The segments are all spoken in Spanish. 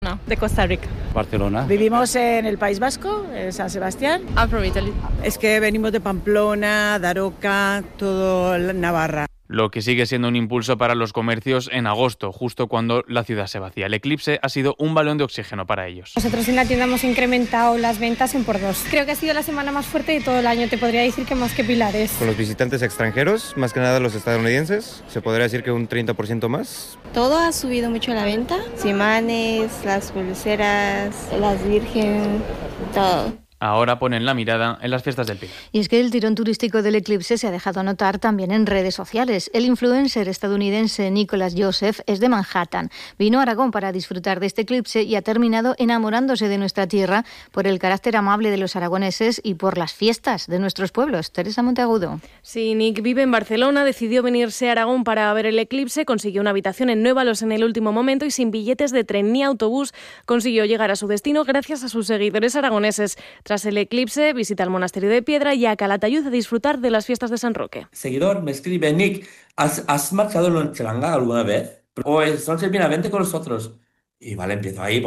Barcelona. De Costa Rica. Barcelona. Vivimos en el País Vasco, en San Sebastián. I'm from Italy. Es que venimos de Pamplona, Daroca, todo Navarra. Lo que sigue siendo un impulso para los comercios en agosto, justo cuando la ciudad se vacía. El eclipse ha sido un balón de oxígeno para ellos. Nosotros en la tienda hemos incrementado las ventas en por 2. Creo que ha sido la semana más fuerte de todo el año, te podría decir que más que Pilares. Con los visitantes extranjeros, más que nada los estadounidenses, se podría decir que un 30% más. Todo ha subido mucho la venta, los imanes, las pulseras, las virgen, todo. Ahora ponen la mirada en las fiestas del Pilar. Y es que el tirón turístico del eclipse se ha dejado notar también en redes sociales. El influencer estadounidense Nicholas Joseph es de Manhattan. Vino a Aragón para disfrutar de este eclipse y ha terminado enamorándose de nuestra tierra por el carácter amable de los aragoneses y por las fiestas de nuestros pueblos. Teresa Monteagudo. Sí, Nick vive en Barcelona, decidió venirse a Aragón para ver el eclipse, consiguió una habitación en Nuevalos en el último momento y sin billetes de tren ni autobús consiguió llegar a su destino gracias a sus seguidores aragoneses. Tras el eclipse, visita el monasterio de Piedra y a Calatayud a disfrutar de las fiestas de San Roque. Seguidor me escribe: Nick, ¿has marchado en Nochelandá alguna vez? O entonces mira, vente con nosotros. Y vale, empiezo ahí,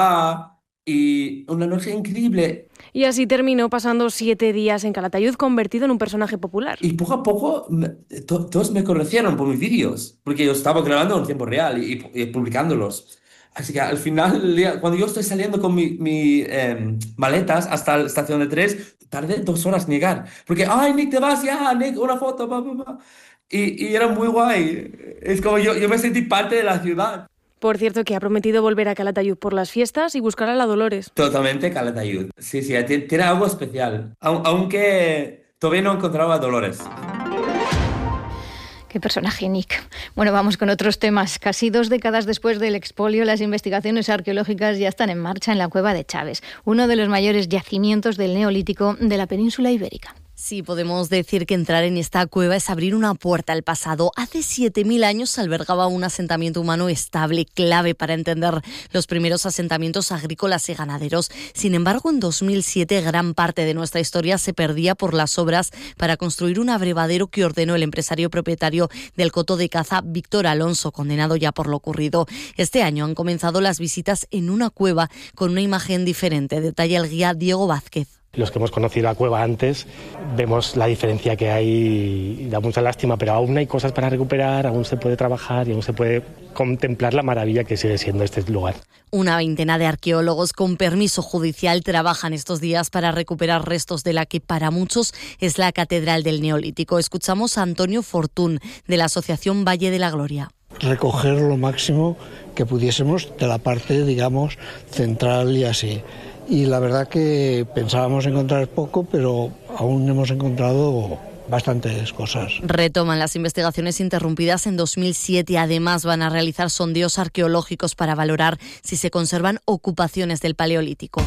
y una noche increíble. Y así terminó pasando 7 días en Calatayud, convertido en un personaje popular. Y poco a poco todos me conocieron por mis vídeos, porque yo estaba grabando en tiempo real y publicándolos. Así que al final, cuando yo estoy saliendo con mis maletas hasta la estación de 3, tardé 2 horas en llegar. Porque, ¡ay, Nick, te vas ya! Nick, una foto, Y era muy guay. Es como yo me sentí parte de la ciudad. Por cierto, que ha prometido volver a Calatayud por las fiestas y buscar a la Dolores. Totalmente Calatayud. Sí, tiene algo especial. Aunque todavía no encontraba a Dolores. Qué personaje, Nick. Bueno, vamos con otros temas. Casi 2 décadas después del expolio, las investigaciones arqueológicas ya están en marcha en la Cueva de Chaves, uno de los mayores yacimientos del Neolítico de la península ibérica. Sí, podemos decir que entrar en esta cueva es abrir una puerta al pasado. Hace 7.000 años albergaba un asentamiento humano estable, clave para entender los primeros asentamientos agrícolas y ganaderos. Sin embargo, en 2007 gran parte de nuestra historia se perdía por las obras para construir un abrevadero que ordenó el empresario propietario del coto de caza, Víctor Alonso, condenado ya por lo ocurrido. Este año han comenzado las visitas en una cueva con una imagen diferente, detalla el guía Diego Vázquez. Los que hemos conocido la cueva antes vemos la diferencia que hay y da mucha lástima, pero aún hay cosas para recuperar, aún se puede trabajar y aún se puede contemplar la maravilla que sigue siendo este lugar. Una veintena de arqueólogos con permiso judicial trabajan estos días para recuperar restos de la que para muchos es la catedral del Neolítico. Escuchamos a Antonio Fortún de la Asociación Valle de la Gloria. Recoger lo máximo que pudiésemos de la parte, digamos, central y así. Y la verdad que pensábamos encontrar poco, pero aún hemos encontrado bastantes cosas. Retoman las investigaciones interrumpidas en 2007. Además, van a realizar sondeos arqueológicos para valorar si se conservan ocupaciones del Paleolítico.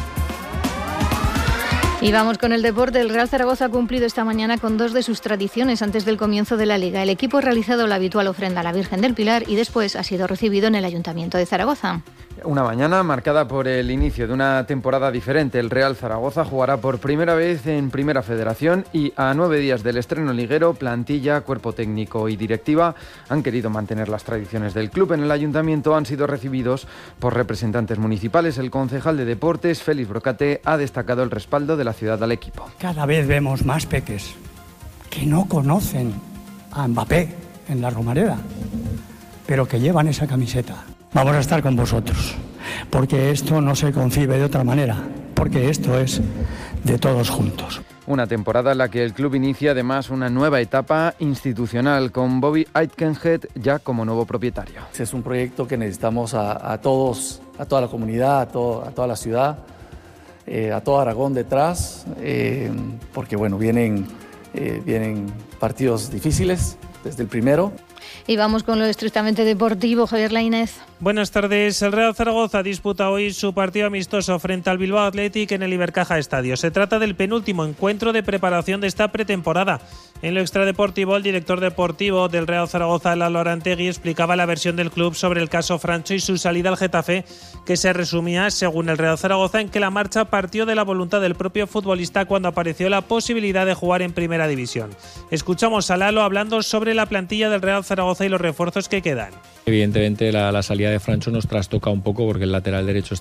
Y vamos con el deporte. El Real Zaragoza ha cumplido esta mañana con 2 de sus tradiciones antes del comienzo de la Liga. El equipo ha realizado la habitual ofrenda a la Virgen del Pilar y después ha sido recibido en el Ayuntamiento de Zaragoza. Una mañana marcada por el inicio de una temporada diferente. El Real Zaragoza jugará por primera vez en Primera Federación y a 9 días del estreno liguero, plantilla, cuerpo técnico y directiva han querido mantener las tradiciones del club. En el Ayuntamiento han sido recibidos por representantes municipales. El concejal de Deportes, Félix Brocate, ha destacado el respaldo de la ciudad al equipo. Cada vez vemos más peques que no conocen a Mbappé en la Romareda, pero que llevan esa camiseta. Vamos a estar con vosotros, porque esto no se concibe de otra manera, porque esto es de todos juntos. Una temporada en la que el club inicia además una nueva etapa institucional con Bobby Aitkenhead ya como nuevo propietario. Es un proyecto que necesitamos a todos, a toda la comunidad, a toda la ciudad, a todo Aragón detrás, porque bueno, vienen partidos difíciles desde el primero. Y vamos con lo estrictamente deportivo, Javier Lainez. Buenas tardes. El Real Zaragoza disputa hoy su partido amistoso frente al Bilbao Athletic en el Ibercaja Estadio. Se trata del penúltimo encuentro de preparación de esta pretemporada. En lo extradeportivo, el director deportivo del Real Zaragoza, Lalo Arantegui, explicaba la versión del club sobre el caso Francho y su salida al Getafe, que se resumía, según el Real Zaragoza, en que la marcha partió de la voluntad del propio futbolista cuando apareció la posibilidad de jugar en Primera División. Escuchamos a Lalo hablando sobre la plantilla del Real Zaragoza y los refuerzos que quedan. Evidentemente la salida de Francho nos trastoca un poco porque el lateral derecho